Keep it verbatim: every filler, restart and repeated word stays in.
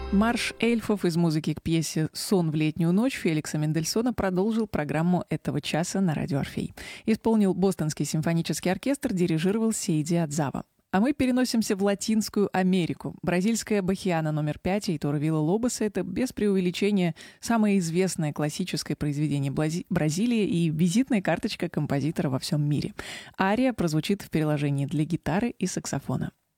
Марш эльфов из музыки к пьесе «Сон в летнюю ночь» Феликса Мендельсона продолжил программу этого часа на радио «Орфей». Исполнил Бостонский симфонический оркестр, дирижировал Сейди Адзава. А мы переносимся в Латинскую Америку. Бразильская бахиана номер пять Эйтора Вилла-Лобоса — это без преувеличения самое известное классическое произведение Бразилии и визитная карточка композитора во всем мире. Ария прозвучит в переложении для гитары и саксофона.